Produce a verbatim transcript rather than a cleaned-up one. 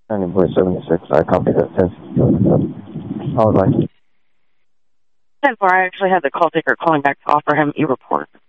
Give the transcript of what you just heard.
Landing Boy seventy-six, I copy that. ten. I would like. ten four, I actually had the call taker calling back to offer him e-report.